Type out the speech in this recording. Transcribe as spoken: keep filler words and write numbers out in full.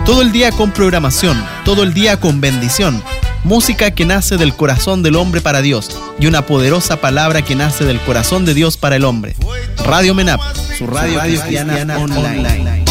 Todo el día con programación, todo el día con bendición. Música que nace del corazón del hombre para Dios y una poderosa palabra que nace del corazón de Dios para el hombre. Radio MENAP, su radio, radio cristiana, cristiana online. online.